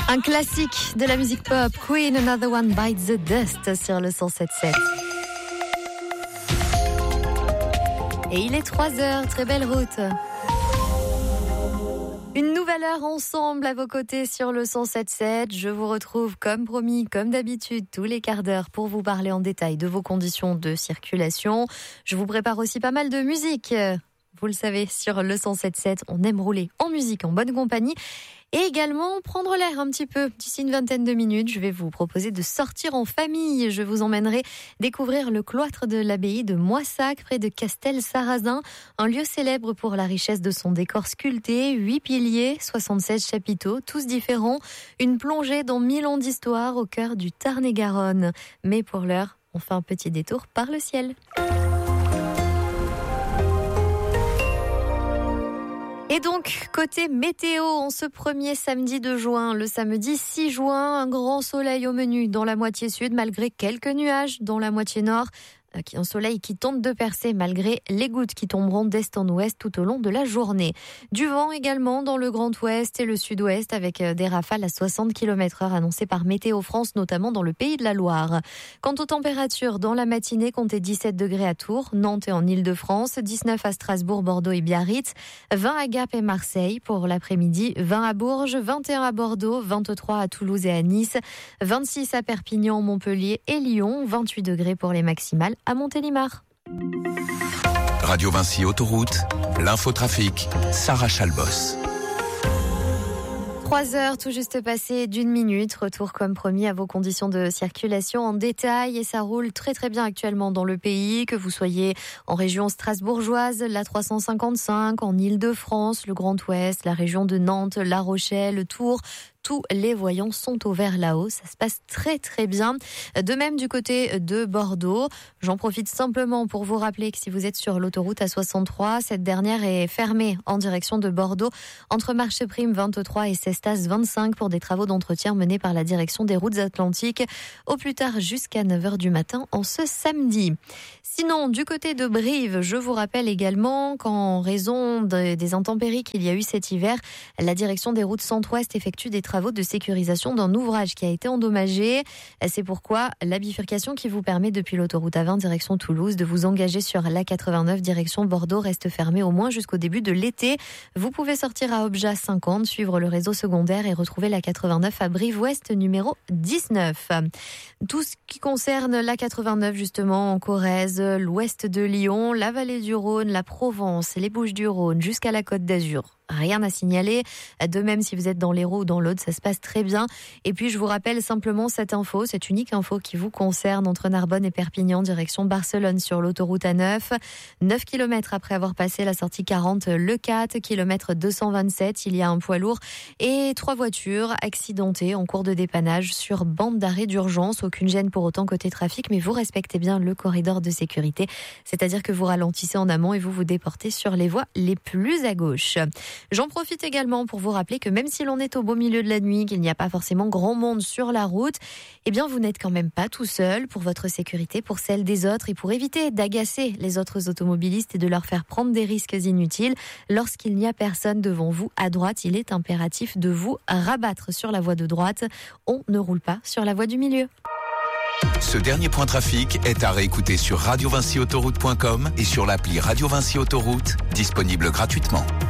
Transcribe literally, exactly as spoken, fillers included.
Un classique de la musique pop, Queen, Another One Bites the Dust sur le cent sept sept. Et il est trois heures, très belle route. Une nouvelle heure ensemble à vos côtés sur le cent sept sept. Je vous retrouve comme promis, comme d'habitude, tous les quarts d'heure pour vous parler en détail de vos conditions de circulation. Je vous prépare aussi pas mal de musique. Vous le savez, sur le cent sept sept, on aime rouler en musique, en bonne compagnie. Et également prendre l'air un petit peu. D'ici une vingtaine de minutes, je vais vous proposer de sortir en famille. Je vous emmènerai découvrir le cloître de l'abbaye de Moissac, près de Castel-Sarrazin. Un lieu célèbre pour la richesse de son décor sculpté. Huit piliers, soixante-seize chapiteaux, tous différents. Une plongée dans mille ans d'histoire au cœur du Tarn-et-Garonne. Mais pour l'heure, on fait un petit détour par le ciel. Et donc, côté météo, en ce premier samedi de juin, le samedi six juin, un grand soleil au menu dans la moitié sud, malgré quelques nuages dans la moitié nord. Un soleil qui tente de percer malgré les gouttes qui tomberont d'est en ouest tout au long de la journée. Du vent également dans le Grand Ouest et le Sud-Ouest avec des rafales à soixante kilomètres heure annoncées par Météo France, notamment dans le Pays de la Loire. Quant aux températures, dans la matinée, comptez dix-sept degrés à Tours, Nantes et en Île-de-France, dix-neuf à Strasbourg, Bordeaux et Biarritz, vingt à Gap et Marseille pour l'après-midi, vingt à Bourges, vingt et un à Bordeaux, vingt-trois à Toulouse et à Nice, vingt-six à Perpignan, Montpellier et Lyon, vingt-huit degrés pour les maximales à Montélimar. Radio Vinci Autoroute, l'infotrafic, Sarah Chalbos. Trois heures tout juste passées d'une minute. Retour comme promis à vos conditions de circulation en détail. Et ça roule très très bien actuellement dans le pays. Que vous soyez en région strasbourgeoise, la trois cent cinquante-cinq, en Île-de-France, le Grand Ouest, la région de Nantes, La Rochelle, Tours. Tous les voyants sont au vert là-haut. Ça se passe très très bien. De même du côté de Bordeaux. J'en profite simplement pour vous rappeler que si vous êtes sur l'autoroute A soixante-trois, cette dernière est fermée en direction de Bordeaux entre Marcheprime vingt-trois et Cestas vingt-cinq pour des travaux d'entretien menés par la direction des routes atlantiques au plus tard jusqu'à neuf heures du matin en ce samedi. Sinon, du côté de Brive, je vous rappelle également qu'en raison de, des intempéries qu'il y a eu cet hiver, la direction des routes centre-ouest effectue des travaux de sécurisation d'un ouvrage qui a été endommagé. C'est pourquoi la bifurcation qui vous permet depuis l'autoroute A vingt direction Toulouse de vous engager sur l'A quatre-vingt-neuf direction Bordeaux reste fermée au moins jusqu'au début de l'été. Vous pouvez sortir à Objat cinquante, suivre le réseau secondaire et retrouver l'A quatre-vingt-neuf à Brive-Ouest numéro dix-neuf. Tout ce qui concerne l'A quatre-vingt-neuf justement en Corrèze, l'ouest de Lyon, la vallée du Rhône, la Provence, les Bouches-du-Rhône jusqu'à la Côte d'Azur. Rien à signaler. De même, si vous êtes dans l'Hérault ou dans l'Aude, ça se passe très bien. Et puis, je vous rappelle simplement cette info, cette unique info qui vous concerne entre Narbonne et Perpignan, direction Barcelone sur l'autoroute A neuf. neuf kilomètres après avoir passé la sortie quarante, le quatre, kilomètre deux cent vingt-sept, il y a un poids lourd et trois voitures accidentées en cours de dépannage sur bande d'arrêt d'urgence. Aucune gêne pour autant côté trafic, mais vous respectez bien le corridor de sécurité. C'est-à-dire que vous ralentissez en amont et vous vous déportez sur les voies les plus à gauche. J'en profite également pour vous rappeler que même si l'on est au beau milieu de la nuit, qu'il n'y a pas forcément grand monde sur la route, eh bien vous n'êtes quand même pas tout seul. Pour votre sécurité, pour celle des autres et pour éviter d'agacer les autres automobilistes et de leur faire prendre des risques inutiles, lorsqu'il n'y a personne devant vous à droite, il est impératif de vous rabattre sur la voie de droite. On ne roule pas sur la voie du milieu. Ce dernier point trafic est à réécouter sur radio vinci autoroute point com et sur l'appli Radio Vinci Autoroute, disponible gratuitement.